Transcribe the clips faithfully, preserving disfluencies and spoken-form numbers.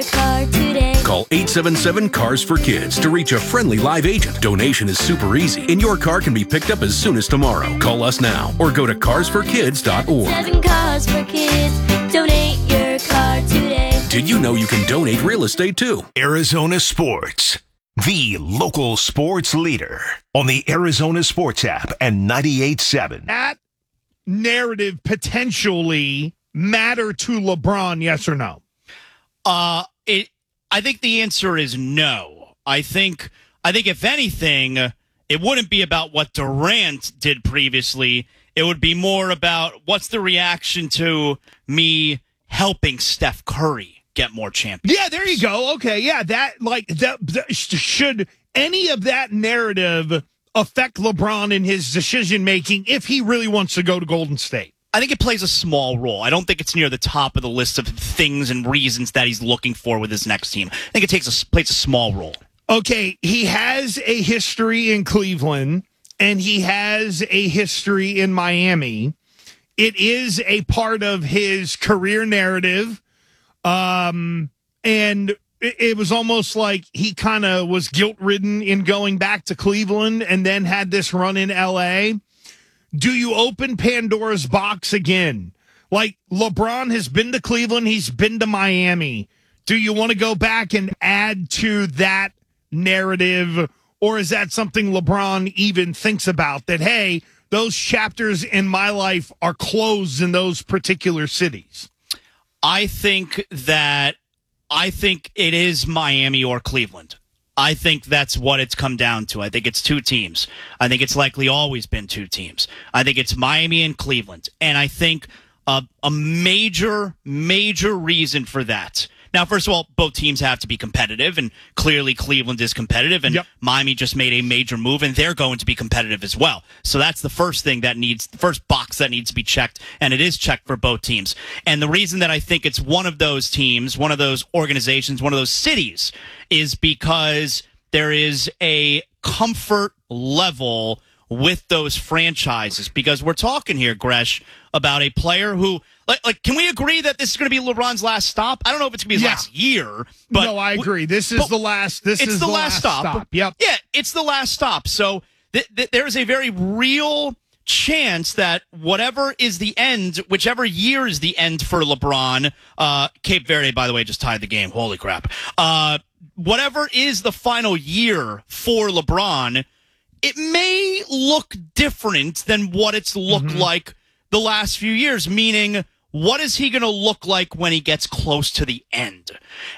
car today. Call eight seven seven, C A R S for Kids to reach a friendly live agent. Donation is super easy, and your car can be picked up as soon as tomorrow. Call us now or go to cars for kids dot org. Seven cars for kids. Donate your car today. Did you know you can donate real estate too? Arizona Sports, the local sports leader on the Arizona Sports app and ninety-eight point seven. That narrative potentially matter to LeBron, yes or no? Uh, it. I think the answer is no. I think, I think if anything, it wouldn't be about what Durant did previously. It would be more about what's the reaction to me helping Steph Curry get more champions. Yeah, there you go. Okay, yeah, that like that, that should any of that narrative affect LeBron in his decision making if he really wants to go to Golden State? I think it plays a small role. I don't think it's near the top of the list of things and reasons that he's looking for with his next team. I think it takes a, plays a small role. Okay, he has a history in Cleveland, and he has a history in Miami. It is a part of his career narrative, um, and it, it was almost like he kind of was guilt-ridden in going back to Cleveland and then had this run in L A. Do you open Pandora's box again? Like, LeBron has been to Cleveland, he's been to Miami. Do you want to go back and add to that narrative, or is that something LeBron even thinks about, that, hey, those chapters in my life are closed in those particular cities? I think that I think it is Miami or Cleveland. I think that's what it's come down to. I think it's two teams. I think it's likely always been two teams. I think it's Miami and Cleveland. And I think uh, a major, major reason for that. Now, first of all, both teams have to be competitive, and clearly Cleveland is competitive, and yep. Miami just made a major move, and they're going to be competitive as well. So that's the first thing that needs, the first box that needs to be checked, and it is checked for both teams. And the reason that I think it's one of those teams, one of those organizations, one of those cities, is because there is a comfort level with those franchises, because we're talking here, Gresh, about a player who, like, like can we agree that this is going to be LeBron's last stop? I don't know if it's going to be his yeah. last year. But no, I agree. This is the last. This it's is the, the last, last stop. stop. Yep. Yeah, it's the last stop. So th- th- there is a very real chance that whatever is the end, whichever year is the end for LeBron, uh, Cape Verde, by the way, just tied the game. Holy crap. Uh, whatever is the final year for LeBron, it may look different than what it's looked mm-hmm. like the last few years, meaning what is he going to look like when he gets close to the end?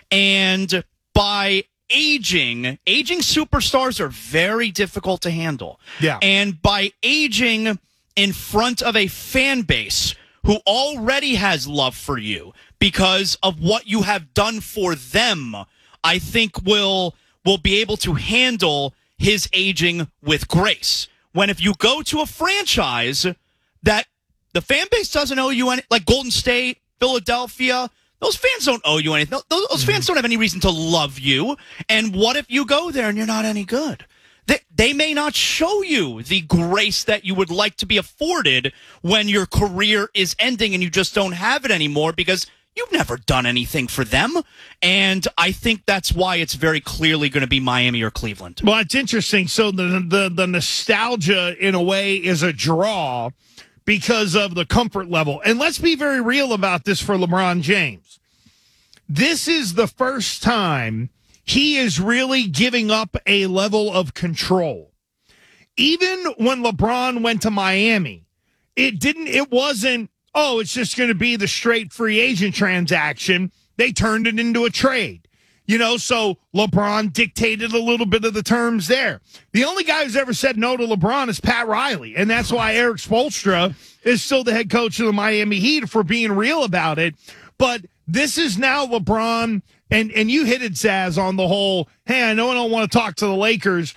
And by aging, aging superstars are very difficult to handle. Yeah. And by aging in front of a fan base who already has love for you because of what you have done for them, I think will will be able to handle his aging with grace. When if you go to a franchise that the fan base doesn't owe you any, like Golden State, Philadelphia, those fans don't owe you anything. Those, those fans don't have any reason to love you. And what if you go there and you're not any good? They, they may not show you the grace that you would like to be afforded when your career is ending and you just don't have it anymore because you've never done anything for them. And I think that's why it's very clearly going to be Miami or Cleveland. Well, it's interesting. So the, the, the nostalgia, in a way, is a draw because of the comfort level. And let's be very real about this for LeBron James. This is the first time he is really giving up a level of control. Even when LeBron went to Miami, it didn't, it wasn't, oh, it's just going to be the straight free agent transaction. They turned it into a trade. You know, so LeBron dictated a little bit of the terms there. The only guy who's ever said no to LeBron is Pat Riley, and that's why Eric Spoelstra is still the head coach of the Miami Heat, for being real about it. But this is now LeBron, and, and you hit it, Zaz, on the whole, hey, I know I don't want to talk to the Lakers,